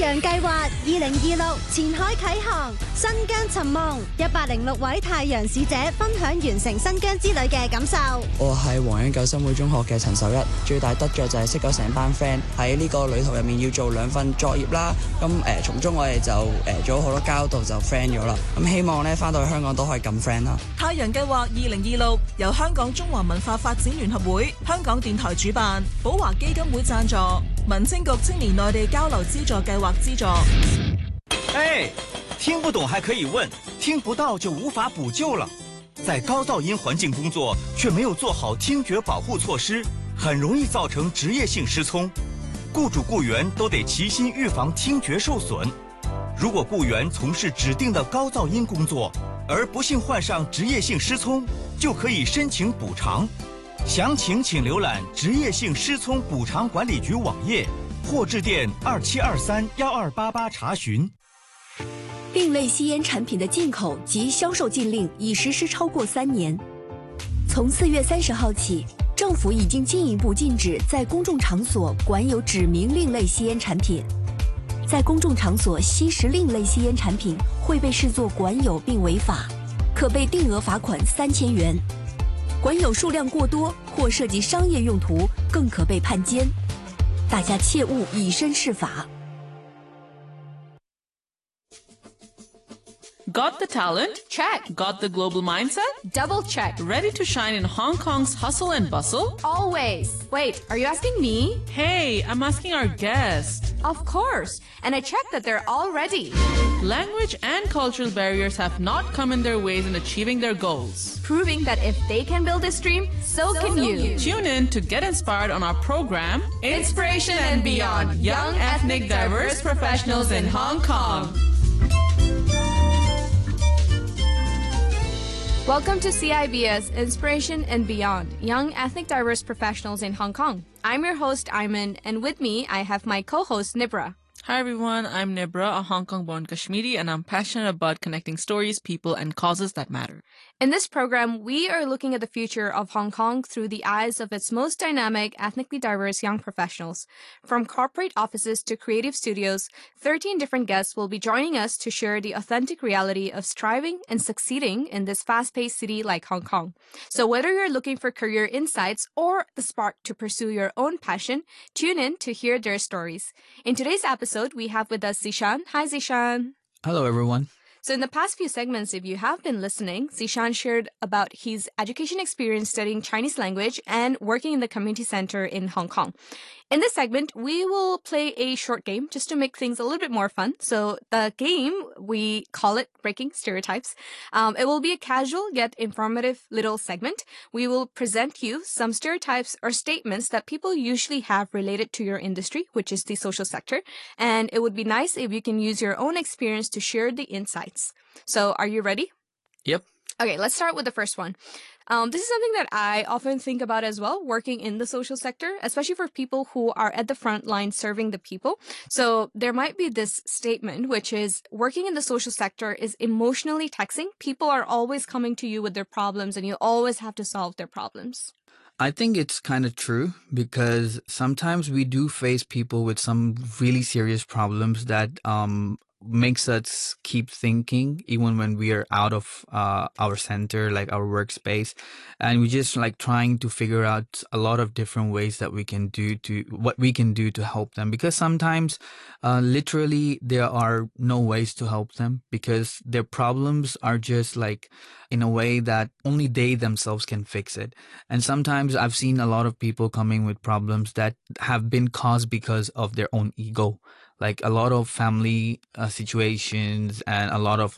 陽計劃2026前海啟航，新疆尋夢，106位太陽使者分享完成新疆之旅嘅感受。 我係黃恩九新會中學嘅陳守一，最大得着就係識咗成班 friend， 喺呢個旅途入面要做2份作業啦。咁從中我哋就做咗好多交道，就 friend 咗啦。咁希望咧翻到去香港都可以咁 friend 啦。 太陽計劃2026由香港中華文化發展聯合會、香港電台主辦，寶華基金會贊助，民青局青年內地交流資助計劃資助。 哎，聽不懂還可以問，聽不到就無法補救了。在高噪音環境工作，卻沒有做好聽覺保護措施，很容易造成職業性失聰。雇主雇員都得齊心預防聽覺受損。如果雇員從事指定的高噪音工作，而不幸患上職業性失聰，就可以申請補償。詳情請瀏覽職業性失聰補償管理局網頁，或致電27231288查詢。 另類吸煙產品的進口及銷售禁令已實施超過3年。從4月30號起，政府已經進一步禁止在公眾場所管有指明另類吸煙產品。在公眾場所吸食另類吸煙產品會被視作管有並違法，可被定額罰款3000元。管有數量過多或涉及商業用途，更可被判監。大家切勿以身試法。 Got the talent? Check. Got the global mindset? Double check. Ready to shine in Hong Kong's hustle and bustle? Always. Wait, are you asking me? Hey, I'm asking our guest. Of course. And I checked that they're all ready. Language and cultural barriers have not come in their ways in achieving their goals. Proving that if they can build this dream, so can you. Tune in to get inspired on our program, Inspiration and Beyond, Young Ethnic Diverse Professionals in Hong Kong. Welcome to CIBS Inspiration and Beyond, Young Ethnic Diverse Professionals in Hong Kong. I'm your host, Ayman, and with me, I have my co-host, Nibra. Hi everyone, I'm Nibra, a Hong Kong-born Kashmiri, and I'm passionate about connecting stories, people, and causes that matter. In this program, we are looking at the future of Hong Kong through the eyes of its most dynamic, ethnically diverse young professionals. From corporate offices to creative studios, 13 different guests will be joining us to share the authentic reality of striving and succeeding in this fast-paced city like Hong Kong. So whether you're looking for career insights or the spark to pursue your own passion, tune in to hear their stories. In today's episode, we have with us Zishan. Hi, Zishan. Hello everyone. So in the past few segments, if you have been listening, Zishan shared about his education experience studying Chinese language and working in the community center in Hong Kong. In this segment, we will play a short game just to make things a little bit more fun. So the game, we call it Breaking Stereotypes. It will be a casual yet informative little segment. We will present you some stereotypes or statements that people usually have related to your industry, which is the social sector. And it would be nice if you can use your own experience to share the insights. So are you ready? Yep. Okay, let's start with the first one. This is something that I often think about as well, working in the social sector, especially for people who are at the front line serving the people. So there might be this statement, which is working in the social sector is emotionally taxing. People are always coming to you with their problems and you always have to solve their problems. I think it's kind of true because sometimes we do face people with some really serious problems that makes us keep thinking even when we are out of our center, like our workspace, and we just like trying to figure out a lot of different ways that we can do to help them, because sometimes literally there are no ways to help them because their problems are just like in a way that only they themselves can fix it. And sometimes I've seen a lot of people coming with problems that have been caused because of their own ego. Like a lot of family situations and a lot of